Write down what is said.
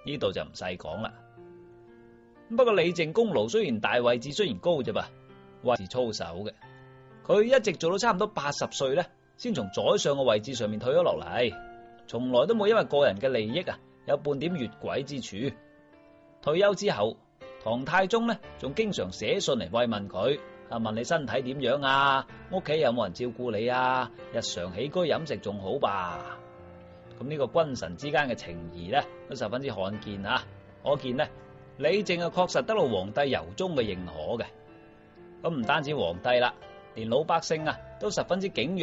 呢度就唔細講啦。不過李靖功勞雖然大，位置雖然高啫噃，位置操守嘅，佢一直做到差唔多80歲咧，先從宰相嘅位置上面退咗落嚟，從來都冇因為個人嘅利益有半點越軌之處。退休之後，唐太宗咧仲經常寫信嚟慰問佢，問你身體點樣啊，屋企有冇人照顧你啊，日常起居飲食仲好吧？咁呢個君臣之間嘅情誼咧，都十分之罕見啊！可見呢，李靖確實得到皇帝由衷嘅認可嘅。咁唔單止皇帝啦，連老百姓都十分之敬仰